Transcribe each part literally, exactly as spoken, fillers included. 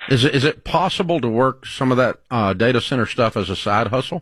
Is it, is it possible to work some of that uh, data center stuff as a side hustle?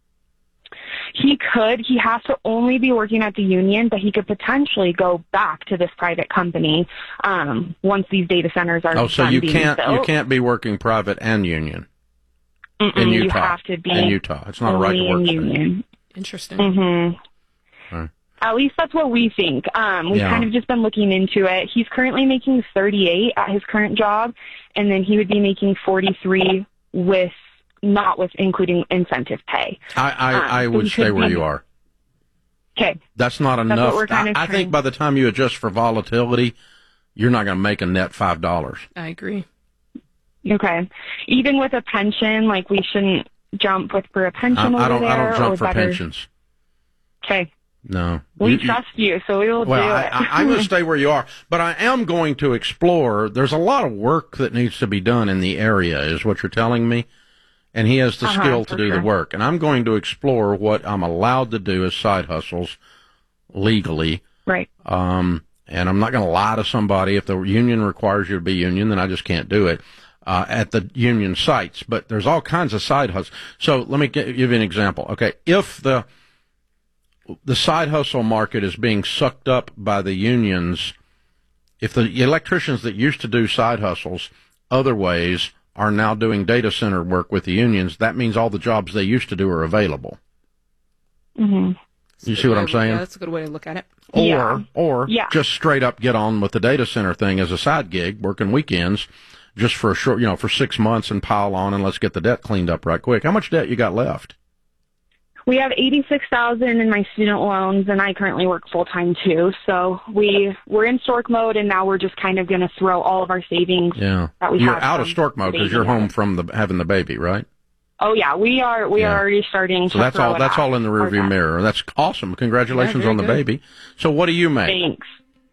He could. He has to only be working at the union, but he could potentially go back to this private company um, once these data centers are. Oh, so you being can't built. you can't be working private and union Mm-mm, in Utah. You have to be in Utah. It's not a right to work in thing. union. Interesting. Mm-hmm. Right. At least that's what we think. Um, we've Yeah. kind of just been looking into it. He's currently making thirty-eight at his current job, and then he would be making forty-three with not with including incentive pay. I I, Um, I so would he stay could where be- you are. Okay. That's not That's enough. what we're kind I, of I trying- think by the time you adjust for volatility, you're not going to make a net five dollars. I agree. Okay. Even with a pension, like we shouldn't jump with for a pension I, over I don't. there. I don't jump or for better- pensions. Okay. No. We You- you- trust you, so we will Well, do I, it. I, I'm going to stay where you are, but I am going to explore. There's a lot of work that needs to be done in the area, is what you're telling me, and he has the Uh-huh, skill to for do sure. the work. And I'm going to explore what I'm allowed to do as side hustles legally. Right. Um, and I'm not going to lie to somebody. If the union requires you to be union, then I just can't do it uh, at the union sites. But there's all kinds of side hustles. So let me give you an example. Okay, if the the side hustle market is being sucked up by the unions, if the electricians that used to do side hustles other ways are now doing data center work with the unions, that means all the jobs they used to do are available. Mm-hmm. You see what I'm saying? Yeah, that's a good way to look at it. Or, Yeah. or Yeah. just straight up get on with the data center thing as a side gig, working weekends, just for a short, you know, for six months and pile on and let's get the debt cleaned up right quick. How much debt you got left? We have eighty-six thousand in my student loans, and I currently work full time too. So we we're in stork mode, and now we're just kind of going to throw all of our savings. Yeah, that we you're have out of from stork mode because baby you're home out. from the having the baby, right? Oh yeah, we are. We Yeah. are already starting. So to that's throw all. it That's out. all in the Or rearview that. mirror. That's awesome. Congratulations Yeah, very on the good. baby. So what do you make? Thanks.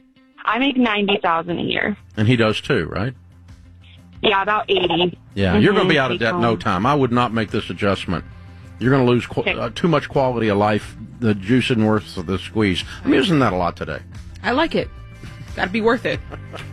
I make ninety thousand a year. And he does too, right? Yeah, about eighty. Yeah, you're going to Mhm, be out of take debt in no home. time. I would not make this adjustment. You're going to lose qu- Okay. uh, too much quality of life. The juice isn't worth the squeeze. I'm using that a lot today. I like it. Got to be worth it.